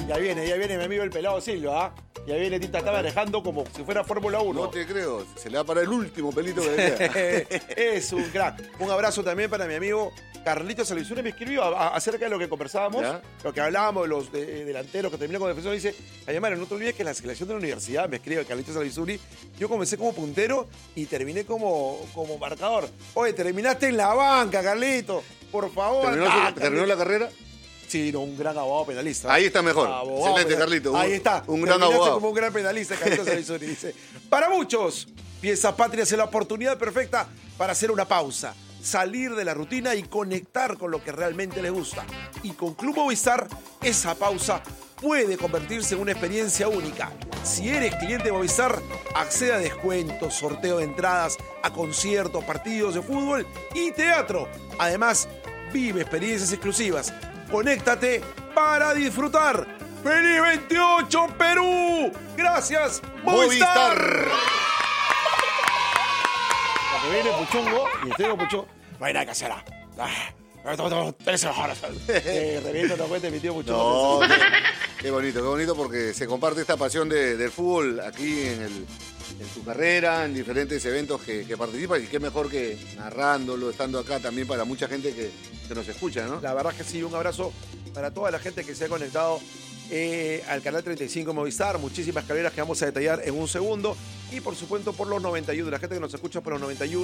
Ya viene mi amigo el pelado Silva, ¿ah? Ya viene Tita, está manejando como si fuera Fórmula 1. No te creo, se le va para el último pelito que le queda. Es un crack. Un abrazo también para mi amigo Carlitos Alizuri. Me escribió acerca de lo que conversábamos, ¿Ya? lo que hablábamos de los delanteros que terminó con defensor. Dice, Ayamaro, no te olvides que en la selección de la universidad, me escribe Carlitos Alizuri, yo comencé como puntero y terminé como marcador. Oye, terminaste en la banca, Carlitos. Por favor. ¿Terminó la carrera? Sí, no, un gran abogado penalista. Ahí está mejor. Abogado Excelente, Carlito. Ahí está. Un gran Terminaste abogado. como un gran penalista, Carlitos Alizuri. Dice, para muchos, Pieza Patria es la oportunidad perfecta para hacer una pausa, salir de la rutina y conectar con lo que realmente les gusta. Y con Club Movistar, esa pausa puede convertirse en una experiencia única. Si eres cliente de Movistar, accede a descuentos, sorteo de entradas a conciertos, partidos de fútbol y teatro. Además, vive experiencias exclusivas. Conéctate para disfrutar. ¡Feliz 28 Perú! ¡Gracias, Movistar! Cuando viene Puchungo, y estoy con Puchungo, no hay nada que hacer. Revienta la cuenta de mi tío Puchungo. No, qué bonito porque se comparte esta pasión del fútbol aquí en tu carrera, en diferentes eventos que participas, y qué mejor que narrándolo, estando acá también para mucha gente que nos escucha, ¿no? La verdad es que sí, un abrazo para toda la gente que se ha conectado al canal 35 Movistar, muchísimas carreras que vamos a detallar en un segundo, y por supuesto por los 91, la gente que nos escucha por los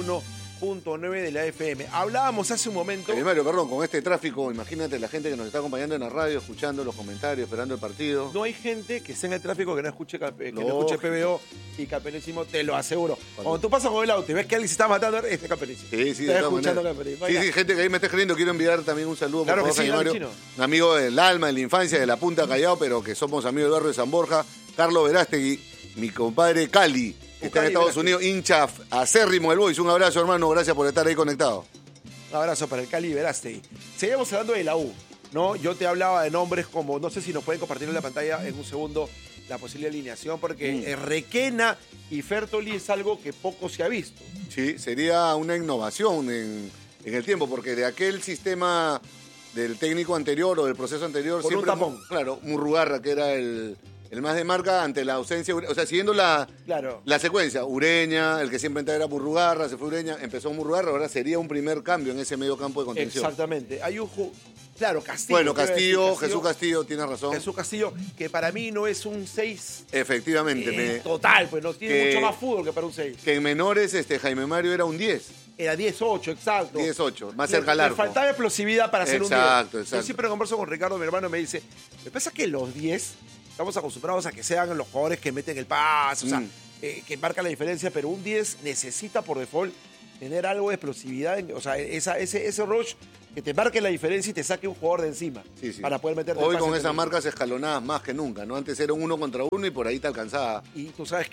91.9 de la FM. Hablábamos hace un momento... Mario, perdón, con este tráfico, imagínate la gente que nos está acompañando en la radio, escuchando los comentarios, esperando el partido. No hay gente que esté en el tráfico que no escuche, no escuche PBO y Campeonísimo, te lo aseguro. Cuando tú pasas con el auto y ves que alguien se está matando, es Campeonísimo. Sí, estás escuchando Campeonísimo. Sí, gente que ahí me está escribiendo, quiero enviar también un saludo, claro por favor, que sí, Mario, un amigo del alma, de la infancia, de la Punta Callao, pero que somos amigos del barrio de San Borja, Carlos Verástegui, mi compadre Cali, que está en Estados Unidos, hincha acérrimo del Boys. Un abrazo, hermano, gracias por estar ahí conectado. Un abrazo para el Cali Verástegui. Seguimos hablando de la U, ¿no? Yo te hablaba de nombres como, no sé si nos pueden compartir en la pantalla en un segundo la posible alineación, porque Requena y Fertoli es algo que poco se ha visto. Sí, sería una innovación en el tiempo, porque de aquel sistema del técnico anterior o del proceso anterior... Con siempre un tapón. Claro, Murrugarra, que era el más de marca ante la ausencia... O sea, siguiendo la secuencia. Ureña, el que siempre entraba era Murrugarra, se fue Ureña, empezó Murrugarra, ahora sería un primer cambio en ese medio campo de contención. Exactamente. Hay un... Claro, Castillo. Bueno, Castillo, Jesús Castillo, tienes razón. Jesús Castillo, que para mí no es un 6. Efectivamente. Total, pues no tiene mucho más fútbol que para un 6. Que en menores Jaime Mario era un 10. Era 10-8, exacto. 10-8, más cerca al arco. Le faltaba explosividad para hacer un 10. Exacto. Yo siempre converso con Ricardo, mi hermano, y me dice, me pasa que los 10 estamos acostumbrados a que sean los jugadores que meten el pase, o sea, que marcan la diferencia, pero un 10 necesita por default tener algo de explosividad, o sea, ese rush que te marque la diferencia y te saque un jugador de encima para poder meterte hoy con esas marcas escalonadas más que nunca, ¿no? Antes era un 1 contra 1 y por ahí te alcanzaba. Y tú sabes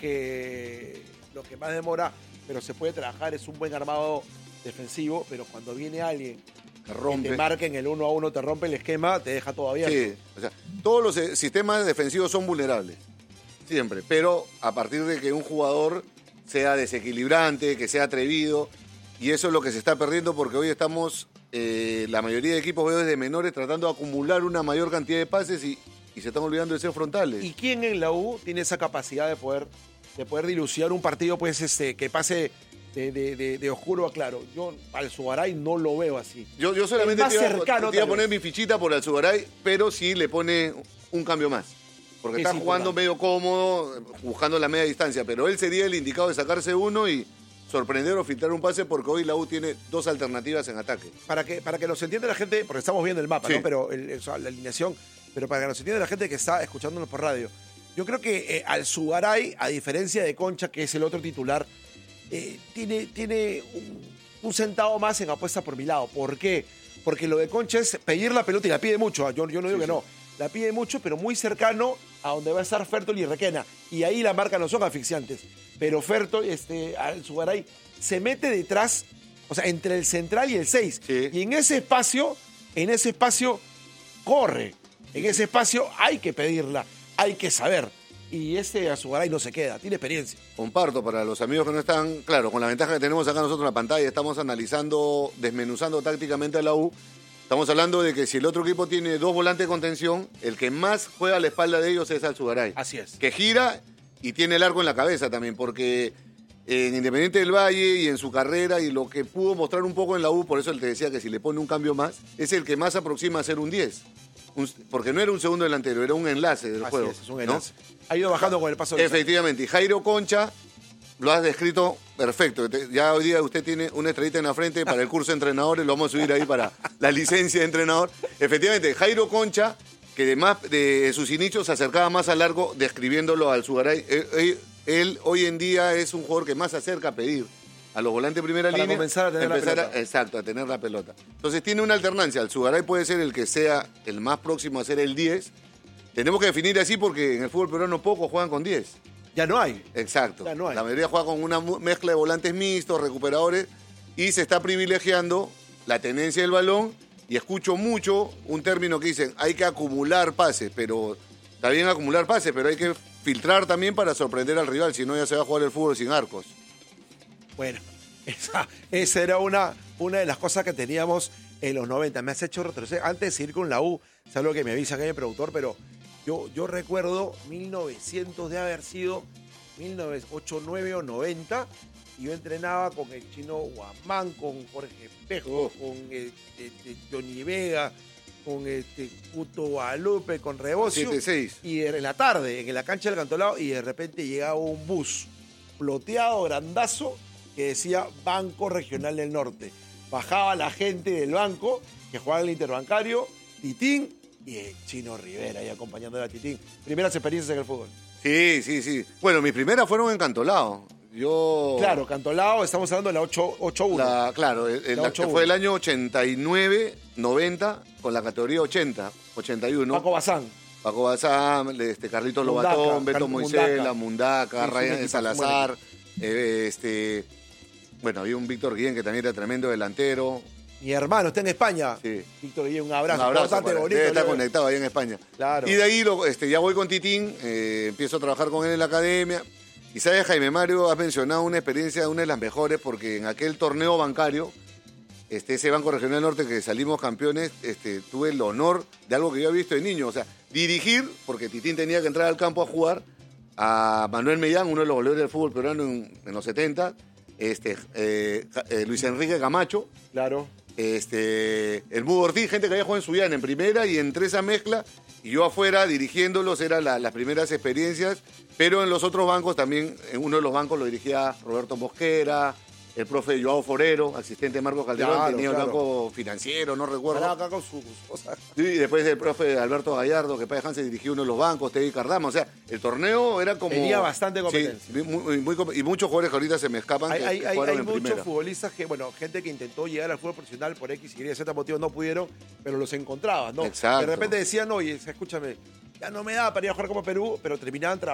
que lo que más demora, pero se puede trabajar, es un buen armado defensivo, pero cuando viene alguien que te marque en el 1 a 1, te rompe el esquema, te deja todo abierto. Sí, o sea, todos los sistemas defensivos son vulnerables, siempre, pero a partir de que un jugador sea desequilibrante, que sea atrevido, y eso es lo que se está perdiendo porque hoy estamos, la mayoría de equipos veo desde menores tratando de acumular una mayor cantidad de pases y se están olvidando de ser frontales. ¿Y quién en la U tiene esa capacidad de poder dilucidar un partido pues que pase de oscuro a claro? Yo al Sugaray no lo veo así. Yo solamente te iba a poner mi mi fichita por el Sugaray, pero sí le pone un cambio más. Porque está jugando medio cómodo, buscando la media distancia, pero él sería el indicado de sacarse uno y sorprender o filtrar un pase, porque hoy la U tiene dos alternativas en ataque. Para que nos entienda la gente, porque estamos viendo el mapa, ¿no? Pero la alineación, pero para que nos entienda la gente que está escuchándonos por radio, yo creo que al Sugaray, a diferencia de Concha, que es el otro titular, tiene un centavo más en apuesta por mi lado. ¿Por qué? Porque lo de Concha es pedir la pelota y la pide mucho. Yo no digo que no. La pide mucho, pero muy cercano a donde va a estar Fertoli y Requena. Y ahí la marca no son asfixiantes. Pero Fertoli, al Sugaray, se mete detrás, o sea, entre el central y el 6. Sí. Y en ese espacio corre. En ese espacio hay que pedirla, hay que saber. Y Azugaray no se queda, tiene experiencia. Comparto, para los amigos que no están, claro, con la ventaja que tenemos acá nosotros en la pantalla, estamos analizando, desmenuzando tácticamente a la U, Estamos hablando de que si el otro equipo tiene 2 volantes de contención, el que más juega a la espalda de ellos es Alzugaray. Así es. Que gira y tiene el arco en la cabeza también, porque en Independiente del Valle y en su carrera y lo que pudo mostrar un poco en la U, por eso él te decía que si le pone un cambio más, es el que más aproxima a ser un 10. Porque no era un segundo delantero, era un enlace del juego. Es un enlace. Ha ido bajando con el paso del Efectivamente. Y Jairo Concha, lo has descrito perfecto. Ya hoy día usted tiene una estrellita en la frente para el curso de entrenadores, lo vamos a subir ahí para la licencia de entrenador. Efectivamente, Jairo Concha, que además de sus inicios se acercaba más al largo describiéndolo al Alzugaray. Él hoy en día es un jugador que más se acerca a pedir a los volantes de primera línea. Para comenzar a tener la pelota. Exacto, a tener la pelota. Entonces tiene una alternancia. Alzugaray puede ser el que sea el más próximo a ser el 10. Tenemos que definir así porque en el fútbol peruano pocos juegan con 10. Ya no hay. Exacto. Ya no hay. La mayoría juega con una mezcla de volantes mixtos, recuperadores, y se está privilegiando la tenencia del balón. Y escucho mucho un término que dicen, hay que acumular pases, pero está bien acumular pases, pero hay que filtrar también para sorprender al rival, si no ya se va a jugar el fútbol sin arcos. Bueno, esa era una de las cosas que teníamos en los 90. Me has hecho retroceder. Antes de seguir con la U, es algo que me avisa que hay el productor, pero yo recuerdo 1900 de haber sido 1989 o 90, y yo entrenaba con el Chino Guamán, con Jorge Espejo, con Johnny Vega, con Cuto Guadalupe, con Rebocio. 7-6. Y en la tarde, en la cancha del Cantolao, y de repente llegaba un bus ploteado, grandazo, que decía Banco Regional del Norte. Bajaba la gente del banco, que jugaba en el Interbancario, Titín y el Chino Rivera ahí acompañando a Titín. Primeras experiencias en el fútbol. Sí. Bueno, mis primeras fueron en Cantolao. Claro, Cantolao, estamos hablando de la 8-1. Claro, fue el año 89, 90, con la categoría 80, 81. Paco Bazán, Carlitos Mundaca, Lobatón, Beto Moisela, Sí, Mundaca, sí, Ryan un equipo Salazar. Bueno, había un Víctor Guillén que también era tremendo delantero. mi hermano, está en España. Sí. Víctor Guillén, un abrazo. Un abrazo, Bastante bonito. debe estar conectado ahí en España. Claro. Y de ahí ya voy con Titín, empiezo a trabajar con él en la academia. Y sabes, Jaime Mario, has mencionado una experiencia, una de las mejores, porque en aquel torneo bancario, ese Banco Regional Norte que salimos campeones, tuve el honor de algo que yo había visto de niño. O sea, dirigir, porque Titín tenía que entrar al campo a jugar, a Manuel Mellán, uno de los goleadores del fútbol peruano en los 70, Luis Enrique Camacho, Claro. el Mudo Ortiz, gente que había jugado en Sullana en primera, y entre esa mezcla, y yo afuera dirigiéndolos, eran las primeras experiencias, pero en los otros bancos también, en uno de los bancos lo dirigía Roberto Mosquera, el profe Joao Forero, asistente de Marcos Calderón, Claro, tenía claro. el banco financiero, no recuerdo. Hablaba acá con sus cosas. Sí, y después el profe Alberto Gallardo, que Paya Hansen dirigió uno de los bancos, Teddy Cardama. O sea, el torneo era como... Tenía bastante competencia. Sí, y muchos jugadores que ahorita se me escapan que jugaron Hay en muchos primera. futbolistas que, gente que intentó llegar al fútbol profesional por X, Y, Z motivos no pudieron, pero los encontrabas, ¿no? Exacto. De repente decían, oye, escúchame, ya no me da para ir a jugar como Perú, pero terminaban trabajando.